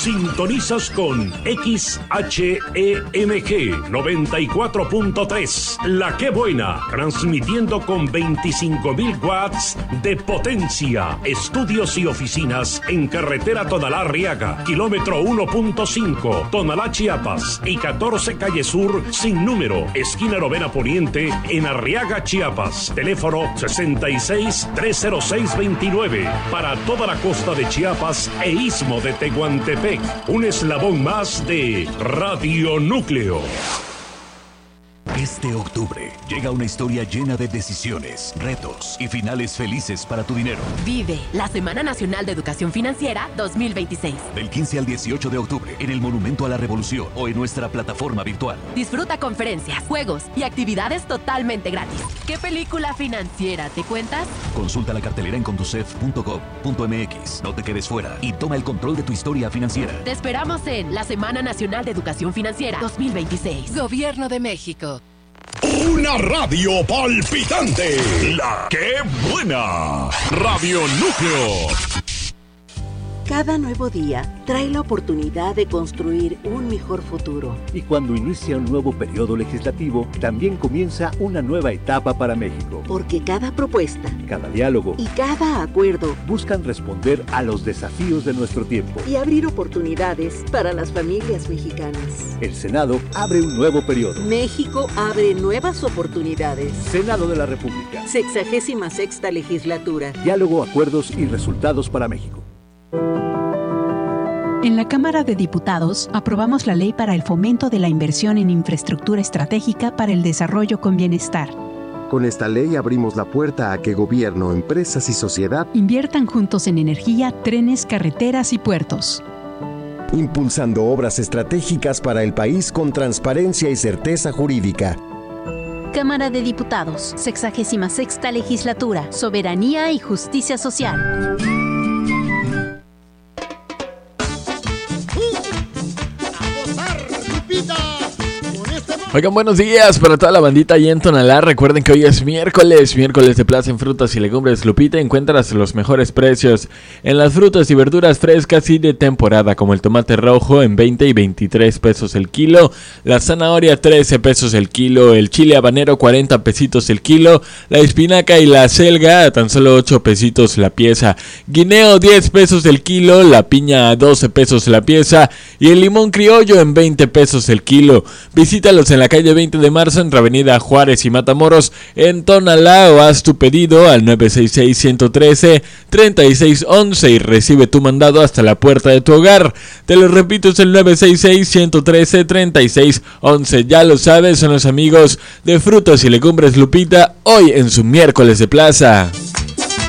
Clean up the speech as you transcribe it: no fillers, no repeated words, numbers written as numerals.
Sintonizas con XHEMG 94.3, La Que Buena, transmitiendo con 25.000 watts de potencia. Estudios y oficinas en carretera Tonalá-Arriaga, kilómetro 1.5, Tonalá, Chiapas, y 14 Calle Sur, sin número, esquina Novena Poniente, en Arriaga, Chiapas. Teléfono 66-306-29, para toda la costa de Chiapas e istmo de Tehuantepec. Un eslabón más de Radio Núcleo. Este octubre llega una historia llena de decisiones, retos y finales felices para tu dinero. Vive la Semana Nacional de Educación Financiera 2026. Del 15 al 18 de octubre en el Monumento a la Revolución o en nuestra plataforma virtual. Disfruta conferencias, juegos y actividades totalmente gratis. ¿Qué película financiera te cuentas? Consulta la cartelera en conducef.gov.mx. No te quedes fuera y toma el control de tu historia financiera. Te esperamos en la Semana Nacional de Educación Financiera 2026. Gobierno de México. Una radio palpitante. La Que Buena. Radio Núcleo. Cada nuevo día trae la oportunidad de construir un mejor futuro. Y cuando inicia un nuevo periodo legislativo, también comienza una nueva etapa para México. Porque cada propuesta, cada diálogo y cada acuerdo buscan responder a los desafíos de nuestro tiempo y abrir oportunidades para las familias mexicanas. El Senado abre un nuevo periodo. México abre nuevas oportunidades. Senado de la República. 66ª legislatura. Diálogo, acuerdos y resultados para México. En la Cámara de Diputados aprobamos la Ley para el Fomento de la Inversión en Infraestructura Estratégica para el Desarrollo con Bienestar. Con esta ley abrimos la puerta a que gobierno, empresas y sociedad inviertan juntos en energía, trenes, carreteras y puertos. Impulsando obras estratégicas para el país con transparencia y certeza jurídica. Cámara de Diputados, 66ª Legislatura, Soberanía y Justicia Social. Oigan, buenos días para toda la bandita ahí en Tonalá. Recuerden que hoy es miércoles de Plaza en Frutas y Legumbres Lupita. Encuentras los mejores precios en las frutas y verduras frescas y de temporada, como el tomate rojo en 20 y 23 pesos el kilo, la zanahoria 13 pesos el kilo, el chile habanero 40 pesitos el kilo, la espinaca y la selga a tan solo 8 pesitos la pieza, guineo 10 pesos el kilo, la piña a 12 pesos la pieza y el limón criollo en 20 pesos el kilo. Visítalos en la calle 20 de marzo entre Avenida Juárez y Matamoros en Tonalá o haz tu pedido al 966-113-3611 y recibe tu mandado hasta la puerta de tu hogar. Te lo repito, es el 966-113-3611. Ya lo sabes, son los amigos de Frutas y Legumbres Lupita, hoy en su miércoles de plaza.